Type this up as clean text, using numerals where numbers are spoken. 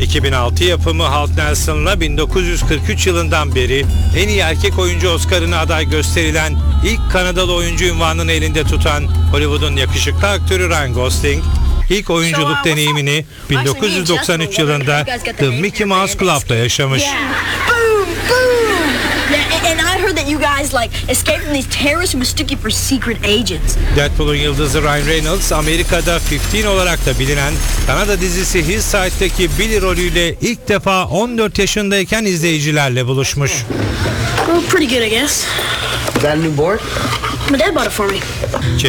2006 yapımı Halk Nelson'la 1943 yılından beri en iyi erkek oyuncu Oscar'ına aday gösterilen ilk Kanadalı oyuncu unvanını elinde tutan Hollywood'un yakışıklı aktörü Ryan Gosling, ilk oyunculuk deneyimini 1993 yılında The Mickey Mouse Club'da yaşamış. And I heard that you guys escaped from these terrorists who mistook you for secret agents. Deadpool'un yıldızı Ryan Reynolds, Amerika'da 15 olarak da bilinen Kanada dizisi Hillside'daki Billy rolüyle ilk defa 14 yaşındayken izleyicilerle buluşmuş. Well, pretty good, I guess. Got a new board? My dad bought it for me.